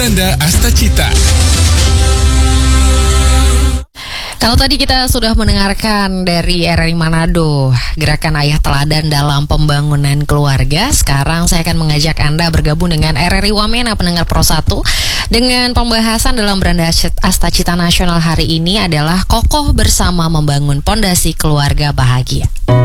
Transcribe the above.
Beranda Astacita. Kalau tadi kita sudah mendengarkan dari RRI Manado, Gerakan Ayah Teladan dalam Pembangunan Keluarga. Sekarang saya akan mengajak Anda bergabung dengan RRI Wamena, pendengar Pro 1. Dengan pembahasan dalam Beranda Astacita Nasional hari ini adalah kokoh bersama membangun pondasi keluarga bahagia.